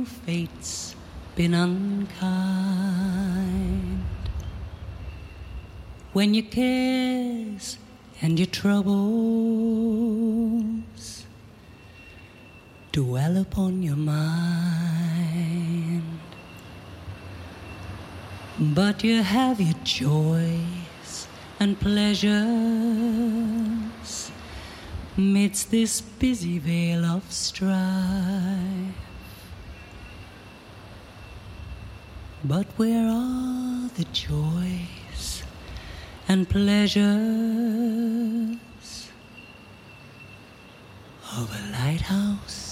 though fate's been unkind. When your cares and your troubles dwell upon your mind, but you have your joys and pleasures midst this busy veil of strife. But where are the joys and pleasures of a lighthouse